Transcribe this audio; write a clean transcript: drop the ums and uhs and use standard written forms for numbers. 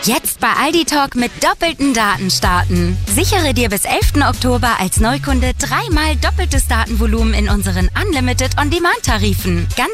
Jetzt bei Aldi Talk mit doppelten Daten starten. Sichere dir bis 11. Oktober als Neukunde 3-mal doppeltes Datenvolumen in unseren Unlimited On-Demand-Tarifen. Ganz